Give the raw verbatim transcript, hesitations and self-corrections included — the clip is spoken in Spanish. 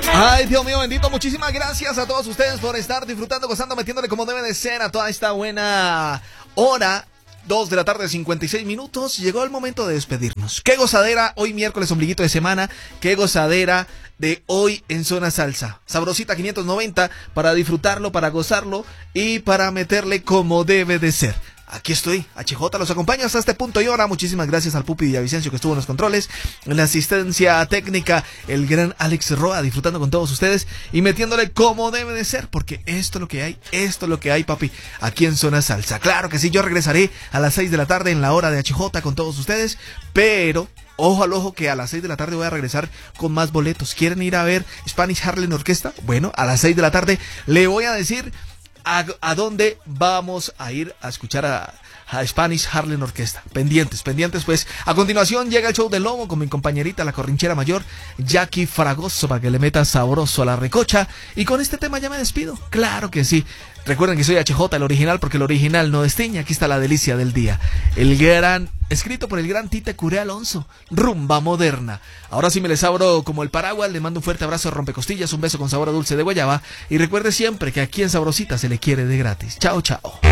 Ay, Dios mío, bendito. Muchísimas gracias a todos ustedes por estar disfrutando, gozando, metiéndole como debe de ser a toda esta buena hora. Dos de la tarde, cincuenta y seis minutos. Llegó el momento de despedirnos. Qué gozadera hoy miércoles, ombliguito de semana. Qué gozadera de hoy en Zona Salsa. Sabrosita quinientos noventa para disfrutarlo, para gozarlo y para meterle como debe de ser. Aquí estoy, H J los acompaña hasta este punto y hora. Muchísimas gracias al Pupi Villavicencio que estuvo en los controles, en la asistencia técnica, el gran Alex Roa, disfrutando con todos ustedes y metiéndole como debe de ser, porque esto es lo que hay, esto es lo que hay, papi, aquí en Zona Salsa. Claro que sí, yo regresaré a las seis de la tarde en la hora de H J con todos ustedes, pero ojo al ojo que a las seis de la tarde voy a regresar con más boletos. ¿Quieren ir a ver Spanish Harlem Orquesta? Bueno, a las seis de la tarde le voy a decir A, a dónde vamos a ir a escuchar a, a Spanish Harlem Orquesta. Pendientes, pendientes, pues. A continuación llega el show del lobo con mi compañerita, la corrinchera mayor, Jackie Fragoso, para que le meta sabroso a la recocha. Y con este tema ya me despido. Claro que sí. Recuerden que soy H J, el original, porque el original no destiña. Aquí está la delicia del día. El gran, escrito por el gran Tite Curé Alonso, Rumba Moderna. Ahora sí me les abro como el paraguas, le mando un fuerte abrazo de rompecostillas, un beso con sabor a dulce de guayaba. Y recuerde siempre que aquí en Sabrosita se le quiere de gratis. Chao, chao.